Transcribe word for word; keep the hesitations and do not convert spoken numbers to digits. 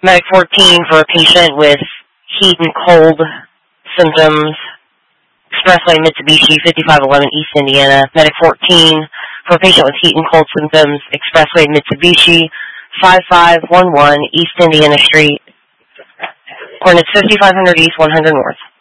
Medic fourteen for a patient with heat and cold symptoms. Expressway Mitsubishi, fifty-five eleven East Indiana. Medic fourteen for a patient with heat and cold symptoms. Expressway Mitsubishi, fifty-five eleven East Indiana Street. Coordinates fifty-five hundred East, one hundred North.